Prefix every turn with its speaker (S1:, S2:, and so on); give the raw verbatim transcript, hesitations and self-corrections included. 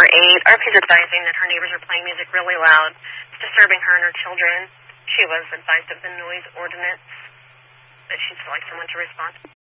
S1: eight. R P is advising that her neighbors are playing music really loud. It's disturbing her and her children. She was advised of the noise ordinance, but she'd still like someone to respond.